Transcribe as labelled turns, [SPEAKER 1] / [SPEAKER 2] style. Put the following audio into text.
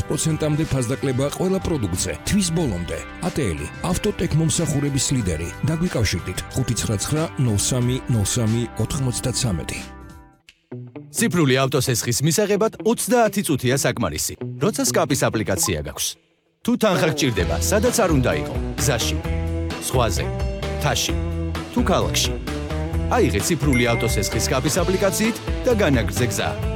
[SPEAKER 1] 100%-მდე ფასდაკლება ყველა პროდუქტზე. თვის ბოლომდე. ATL, ავტოტეკ მომსახურების ლიდერი. დაგვიკავშირდით 599-03-03-93.
[SPEAKER 2] ციფრული ავტოსესხის მისაღებად 30 წუთია საკმარისი. როცა სკაპის აპლიკაცია გაქვს. თუ თანხა გჭირდება, სადაც არ უნდა იყო, გზაში, ზღვაზე, მთაში, თუ ქალაქში. აიღე ციფრული ავტოსესხის სკაპის აპლიკაციით და განაგრძე გზა.